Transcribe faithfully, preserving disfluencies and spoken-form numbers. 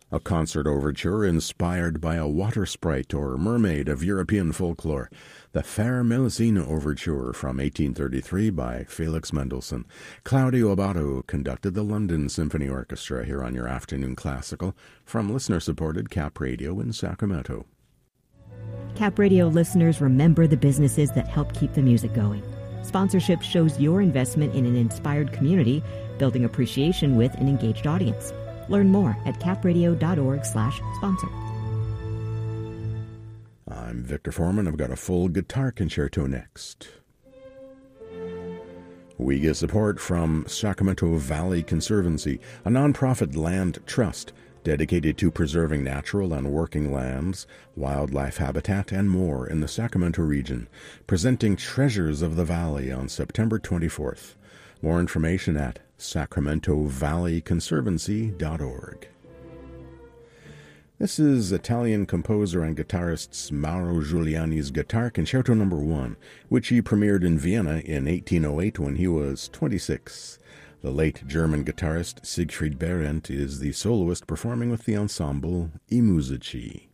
a concert overture inspired by a water sprite or mermaid of European folklore, the Fair Melusina Overture from eighteen thirty-three by Felix Mendelssohn. Claudio Abbado conducted the London Symphony Orchestra here on your Afternoon Classical from listener-supported Cap Radio in Sacramento. Cap Radio listeners, remember the businesses that help keep the music going. Sponsorship shows your investment in an inspired community, building appreciation with an engaged audience. Learn more at capradio.org slash sponsor. I'm Victor Foreman. I've got a full guitar concerto next. We get support from Sacramento Valley Conservancy, a nonprofit land trust dedicated to preserving natural and working lands, wildlife habitat, and more in the Sacramento region, presenting Treasures of the Valley on September twenty-fourth. More information at sacramento valley conservancy dot org. This is Italian composer and guitarist Mauro Giuliani's Guitar Concerto Number One, which he premiered in Vienna in eighteen oh eight when he was twenty-six. The late German guitarist Siegfried Behrendt is the soloist performing with the ensemble I Musici.